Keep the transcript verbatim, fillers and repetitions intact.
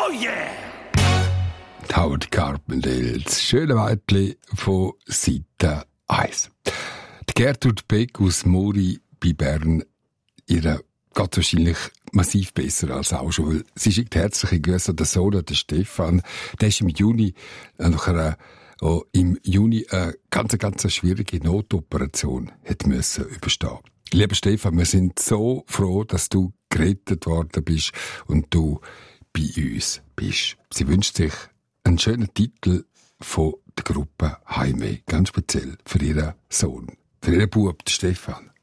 Oh yeah! Howard Carpendale, das schöne Mädchen von Seite eins. Die Gertrud Beck aus Mori bei Bern, ihre geht wahrscheinlich massiv besser als auch schon, weil sie schickt herzliche Grüße an den Sohn, den Stefan. Der ist im Juni, äh, nachher, äh, im Juni eine ganz, ganz schwierige Notoperation hat müssen überstehen. Lieber Stefan, wir sind so froh, dass du gerettet worden bist und du bei uns bist. Sie wünscht sich einen schönen Titel von der Gruppe Heime, ganz speziell für ihren Sohn, für ihren Bub, Stefan.